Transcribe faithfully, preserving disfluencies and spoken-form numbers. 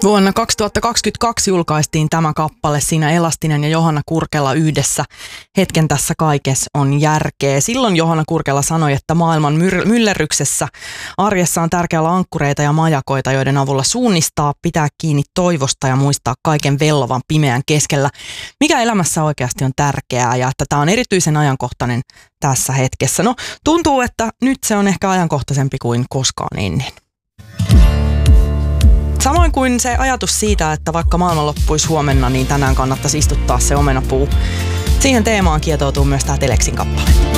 Vuonna kaksituhattakaksikymmentäkaksi julkaistiin tämä kappale, siinä Elastinen ja Johanna Kurkela yhdessä. Hetken tässä kaikessa on järkeä. Silloin Johanna Kurkela sanoi, että maailman myr- myllerryksessä arjessa on tärkeää olla ankkureita ja majakoita, joiden avulla suunnistaa, pitää kiinni toivosta ja muistaa kaiken vellovan pimeän keskellä, mikä elämässä oikeasti on tärkeää, ja että tämä on erityisen ajankohtainen tässä hetkessä. No, tuntuu, että nyt se on ehkä ajankohtaisempi kuin koskaan ennen. Samoin kuin se ajatus siitä, että vaikka maailma loppuisi huomenna, niin tänään kannattaisi istuttaa se omenapuu. Siihen teemaan kietoutuu myös tämä Teleksin kappale.